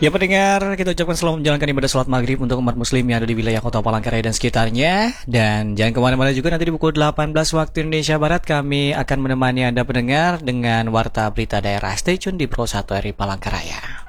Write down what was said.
Ya pendengar, kita ucapkan selamat menjalankan ibadah sholat maghrib untuk umat muslim yang ada di wilayah kota Palangkaraya dan sekitarnya. Dan jangan kemana-mana juga, nanti di pukul 18 waktu Indonesia Barat kami akan menemani Anda pendengar dengan Warta Berita Daerah. Stay tune di Pro 1 RI Palangkaraya.